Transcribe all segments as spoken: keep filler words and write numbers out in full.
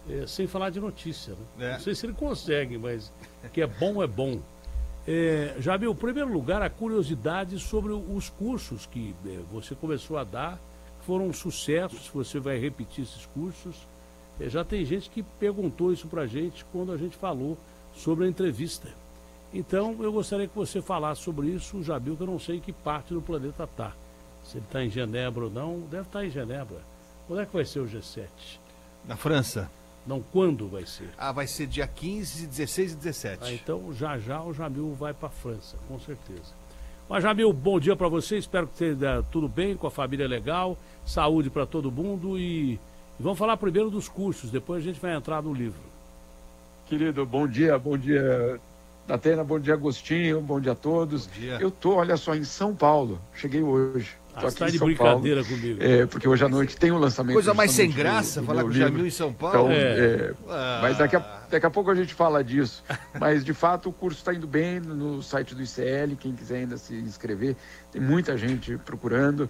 é, sem falar de notícia, né? É. Não sei se ele consegue, mas que é bom, é bom. É, Jamil, em primeiro lugar, a curiosidade sobre os cursos que é, você começou a dar, que foram um sucesso, se você vai repetir esses cursos. É, já tem gente que perguntou isso pra gente quando a gente falou sobre a entrevista. Então, eu gostaria que você falasse sobre isso, Jamil, que eu não sei em que parte do planeta está. Se ele está em Genebra ou não, deve estar em Genebra. Quando é que vai ser o G sete? Na França. Não, quando vai ser? Ah, vai ser dia quinze, dezesseis e dezessete. Ah, então, já já o Jamil vai para a França, com certeza. Mas, Jamil, bom dia para você. Espero que esteja tudo bem, com a família legal, saúde para todo mundo. E, e vamos falar primeiro dos cursos, depois a gente vai entrar no livro. Querido, bom dia, bom dia, Datena, bom dia, Agostinho, bom dia a todos. Bom dia. Eu tô, olha só, em São Paulo, cheguei hoje. Ah, Tô você tá aqui em de São brincadeira Paulo, comigo. É, porque hoje à noite tem o lançamento. Coisa mais sem justamente graça, do, do falar meu com o livro. Jamil em São Paulo. Então, É. é, Ah. mas daqui a, daqui a pouco a gente fala disso. Mas, de fato, o curso está indo bem no site do I C L, quem quiser ainda se inscrever. Tem muita gente procurando.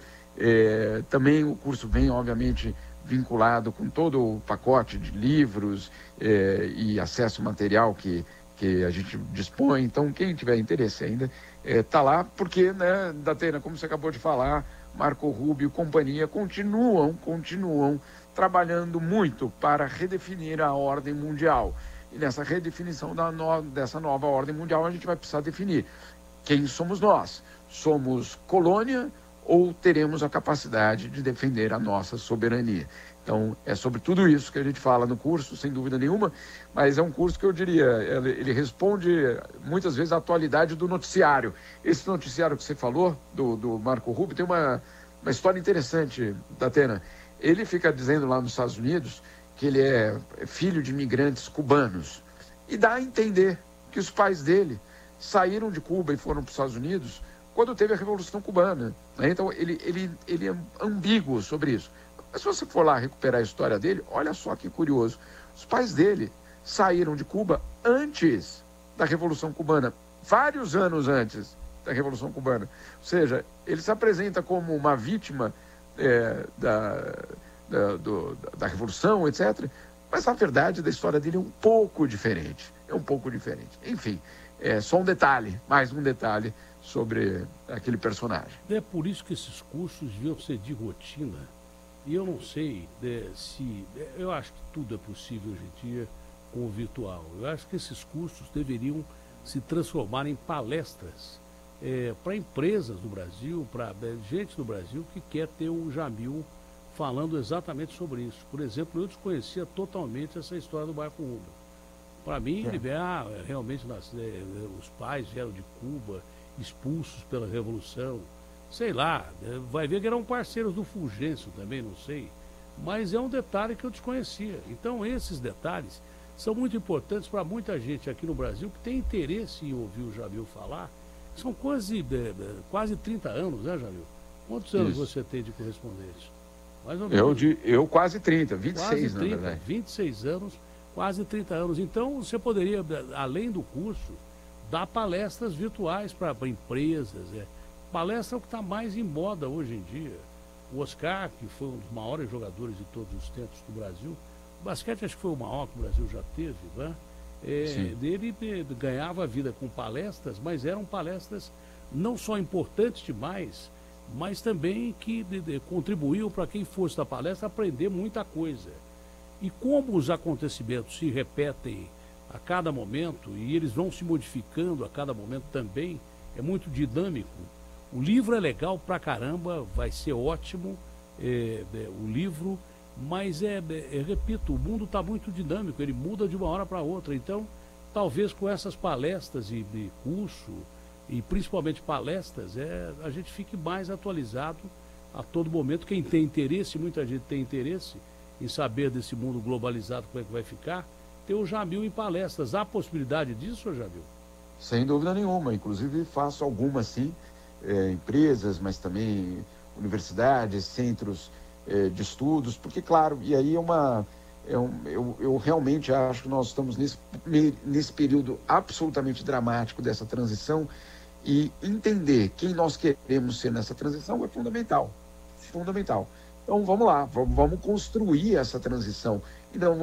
É, também o curso vem, obviamente, vinculado com todo o pacote de livros é, e acesso material que, que a gente dispõe. Então, quem tiver interesse ainda, está é, lá, porque, né, Datena, como você acabou de falar, Marco Rubio e companhia continuam, continuam trabalhando muito para redefinir a ordem mundial. E nessa redefinição da no... dessa nova ordem mundial, a gente vai precisar definir quem somos nós. Somos colônia ou teremos a capacidade de defender a nossa soberania? Então, é sobre tudo isso que a gente fala no curso, sem dúvida nenhuma, mas é um curso que eu diria, ele, ele responde muitas vezes à atualidade do noticiário. Esse noticiário que você falou, do, do Marco Rubio, tem uma, uma história interessante, Datena. Ele fica dizendo lá nos Estados Unidos que ele é filho de imigrantes cubanos, e dá a entender que os pais dele saíram de Cuba e foram para os Estados Unidos quando teve a Revolução Cubana, né? Então, ele, ele, ele é ambíguo sobre isso. Mas se você for lá recuperar a história dele, olha só que curioso. Os pais dele saíram de Cuba antes da Revolução Cubana, vários anos antes da Revolução Cubana. Ou seja, ele se apresenta como uma vítima é, da, da, do, da Revolução, etcétera. Mas a verdade da história dele é um pouco diferente. É um pouco diferente. Enfim, é só um detalhe, mais um detalhe sobre aquele personagem. É por isso que esses cursos deviam ser de rotina. E eu não sei é, se... Eu acho que tudo é possível hoje em dia com o virtual. Eu acho que esses cursos deveriam se transformar em palestras é, para empresas do Brasil, para é, gente do Brasil que quer ter o Jamil falando exatamente sobre isso. Por exemplo, eu desconhecia totalmente essa história do Marco Rubio. Para mim, É. ele veio, ah, realmente nas, é, os pais vieram de Cuba, expulsos pela Revolução. Sei lá, vai ver que eram parceiros do Fulgêncio também, não sei. Mas é um detalhe que eu desconhecia. Então, esses detalhes são muito importantes para muita gente aqui no Brasil que tem interesse em ouvir o Jamil falar. São quase, quase trinta anos, né, Jamil? Quantos anos Isso. você tem de correspondente? Mais ou Eu, menos. de, eu quase trinta, vinte e seis, Quase trinta, na verdade. vinte e seis anos, quase trinta anos. Então, você poderia, além do curso, dar palestras virtuais para empresas. É. Palestra é o que está mais em moda hoje em dia. O Oscar, que foi um dos maiores jogadores de todos os tempos do Brasil, o basquete acho que foi o maior que o Brasil já teve, né? É, dele eh, ganhava a vida com palestras, mas eram palestras não só importantes demais, mas também que de, de, contribuíam para quem fosse da palestra aprender muita coisa. E como os acontecimentos se repetem a cada momento, e eles vão se modificando a cada momento também, é muito dinâmico. O livro é legal pra caramba, vai ser ótimo, é, é, o livro, mas é, é, repito, o mundo está muito dinâmico, ele muda de uma hora para outra. Então, talvez com essas palestras e, e curso, e principalmente palestras, é, a gente fique mais atualizado a todo momento. Quem tem interesse, muita gente tem interesse em saber desse mundo globalizado, como é que vai ficar, tem o Jamil em palestras. Há possibilidade disso, Jamil? Sem dúvida nenhuma, inclusive faço algumas sim, é, empresas, mas também universidades, centros é, de estudos, porque claro, e aí é uma, é um, eu, eu realmente acho que nós estamos nesse, nesse período absolutamente dramático dessa transição, e entender quem nós queremos ser nessa transição é fundamental, fundamental. Então vamos lá, vamos, vamos construir essa transição. E não